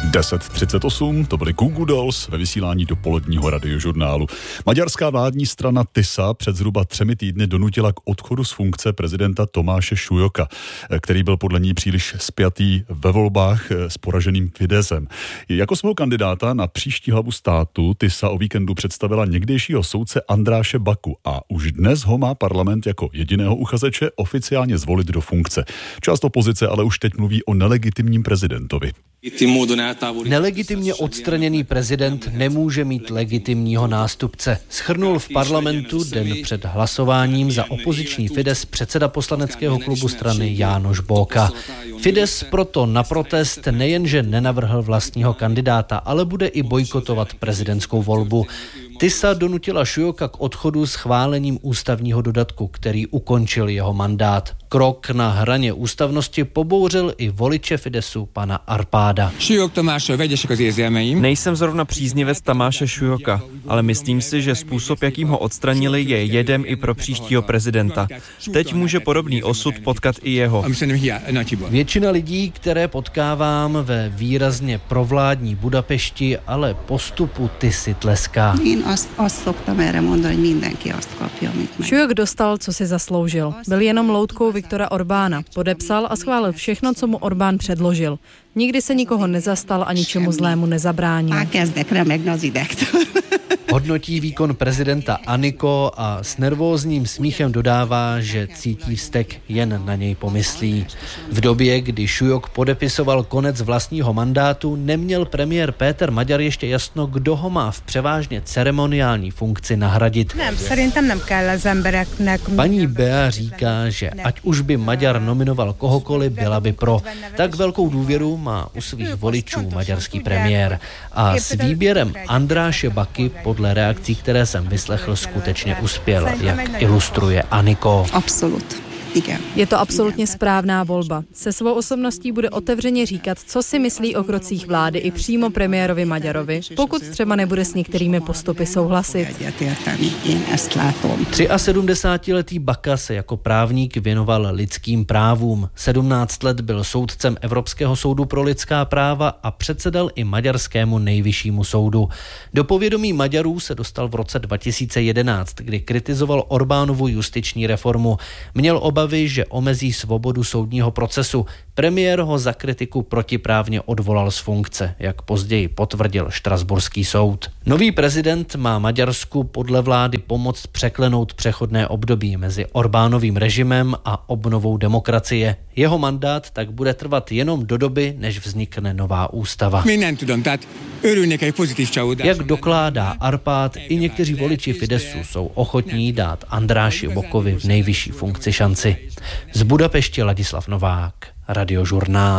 10:38, to byly Goo Goo Dolls ve vysílání dopoledního radiožurnálu. Maďarská vládní strana TISA před zhruba 3 týdny donutila k odchodu z funkce prezidenta Tomáše Šujoka, který byl podle ní příliš spjatý ve volbách s poraženým Fideszem. Jako svého kandidáta na příští hlavu státu TISA o víkendu představila někdejšího soudce Andráše Baku a už dnes ho má parlament jako jediného uchazeče oficiálně zvolit do funkce. Část opozice ale už teď mluví o nelegitimním prezidentovi. Nelegitimně odstraněný prezident nemůže mít legitimního nástupce. Shrnul v parlamentu den před hlasováním za opoziční Fidesz předseda poslaneckého klubu strany János Bóka. Fidesz proto na protest nejenže nenavrhl vlastního kandidáta, ale bude i bojkotovat prezidentskou volbu. TISA donutila Šujoka k odchodu schválením ústavního dodatku, který ukončil jeho mandát. Krok na hraně ústavnosti pobouřil i voliče Fideszu pana Arpáda. Nejsem zrovna příznivec Tamáše Šujoka, ale myslím si, že způsob, jakým ho odstranili, je jedem i pro příštího prezidenta. Teď může podobný osud potkat i jeho. Většina lidí, které potkávám ve výrazně provládní Budapešti, ale postupu TISy tleská. Šujok dostal, co si zasloužil. Byl jenom loutkou Viktora Orbána. Podepsal a schválil všechno, co mu Orbán předložil. Nikdy se nikoho nezastal a ničemu zlému nezabránil. Hodnotí výkon prezidenta Aniko a s nervózním smíchem dodává, že cítí vztek, jen na něj pomyslí. V době, kdy Šujok podepisoval konec vlastního mandátu, neměl premiér Péter Magyar ještě jasno, kdo ho má v převážně ceremoniální funkci nahradit. Paní Bea říká, že ať už by Magyar nominoval kohokoliv, byla by pro. Tak velkou důvěru má u svých voličů maďarský premiér. A s výběrem Andráše Baky podle reakcí, které jsem vyslechl, skutečně uspěl, jak ilustruje Aniko. Je to absolutně správná volba. Se svou osobností bude otevřeně říkat, co si myslí o krocích vlády i přímo premiérovi Magyarovi, pokud třeba nebude s některými postupy souhlasit. 73letý Baka se jako právník věnoval lidským právům. 17 let byl soudcem Evropského soudu pro lidská práva a předsedal i maďarskému nejvyššímu soudu. Do povědomí Maďarů se dostal v roce 2011, kdy kritizoval Orbánovu justiční reformu. Měl obavy, že omezí svobodu soudního procesu. Premiér ho za kritiku protiprávně odvolal z funkce, jak později potvrdil štrasburský soud. Nový prezident má Maďarsku podle vlády pomoct překlenout přechodné období mezi Orbánovým režimem a obnovou demokracie. Jeho mandát tak bude trvat jenom do doby, než vznikne nová ústava. Jak dokládá Arpád, i někteří voliči Fideszu jsou ochotní dát Andráši Bokovi v nejvyšší funkci šanci. Z Budapešti Ladislav Novák, Radiožurnál.